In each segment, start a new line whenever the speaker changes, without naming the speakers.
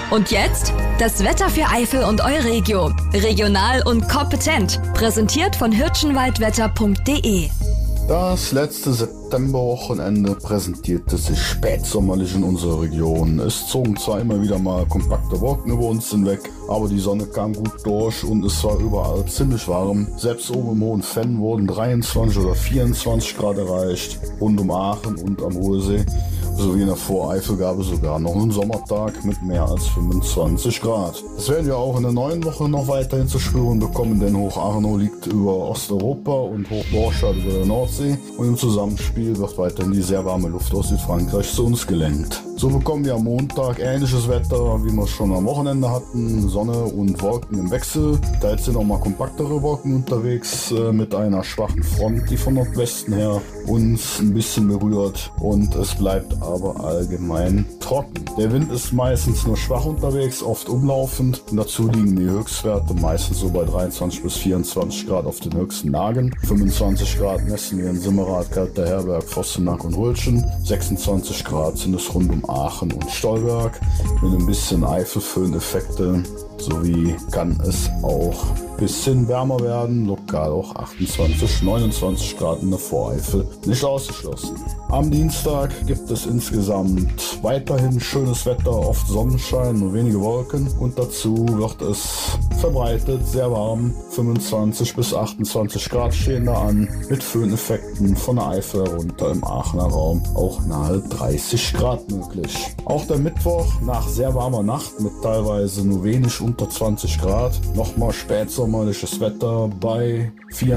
Und jetzt das Wetter für Eifel und Euregio. Regional und kompetent. Präsentiert von hirschenwaldwetter.de.
Das letzte Septemberwochenende präsentierte sich spätsommerlich in unserer Region. Es zogen zwar immer wieder mal kompakte Wolken über uns hinweg, aber die Sonne kam gut durch und es war überall ziemlich warm. Selbst oben im Hohen Fenn wurden 23 oder 24 Grad erreicht. Rund um Aachen und am Ruhrsee sowie in der Voreifel gab es sogar noch einen Sommertag mit mehr als 25 Grad. Das werden wir auch in der neuen Woche noch weiterhin zu spüren bekommen, denn Hoch-Arno liegt über Osteuropa und Hoch-Borchardt über der Nordsee und im Zusammenspiel wird weiterhin die sehr warme Luft aus Südfrankreich zu uns gelenkt. So bekommen wir am Montag ähnliches Wetter, wie wir es schon am Wochenende hatten. Sonne und Wolken im Wechsel. Da sind auch mal kompaktere Wolken unterwegs mit einer schwachen Front, die von Nordwesten her uns ein bisschen berührt. Und es bleibt aber allgemein trocken. Der Wind ist meistens nur schwach unterwegs, oft umlaufend. Und dazu liegen die Höchstwerte meistens so bei 23 bis 24 Grad auf den höchsten Lagen. 25 Grad messen wir in Simmerath, Kalterherberg, Vossenack und Röltschen. 26 Grad sind es rund um Aachen und Stolberg mit ein bisschen Eifelföhneffekte, sowie kann es auch ein bisschen wärmer werden, lokal auch 28, 29 Grad in der Voreifel, nicht ausgeschlossen. Am Dienstag gibt es insgesamt weiterhin schönes Wetter, oft Sonnenschein, nur wenige Wolken und dazu wird es verbreitet sehr warm, 25 bis 28 Grad stehen da an, mit Föhneffekten von der Eifel herunter im Aachener Raum auch nahe 30 Grad möglich. Auch der Mittwoch nach sehr warmer Nacht mit teilweise nur wenig unter 20 Grad, nochmal spätsommerliches Wetter bei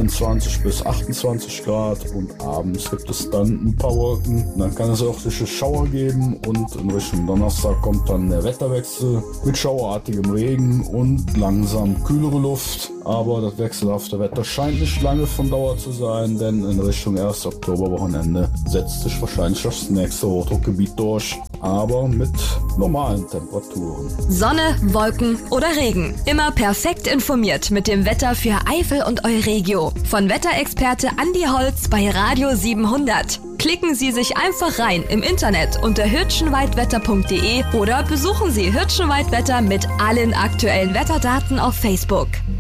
24 bis 28 Grad und abends gibt es dann ein paar Wolken. Dann kann es auch sich Schauer geben und in Richtung Donnerstag kommt dann der Wetterwechsel mit schauerartigem Regen und langsam kühlere Luft. Aber das wechselhafte Wetter scheint nicht lange von Dauer zu sein, denn in Richtung 1. Oktoberwochenende setzt sich wahrscheinlich das nächste Hochdruckgebiet durch, aber mit normalen Temperaturen.
Sonne, Wolken oder Regen. Immer perfekt informiert mit dem Wetter für Eifel und Euregio. Von Wetterexperte Andi Holz bei Radio 700. Klicken Sie sich einfach rein im Internet unter hirschenwaldwetter.de oder besuchen Sie Hirschenwaldwetter mit allen aktuellen Wetterdaten auf Facebook.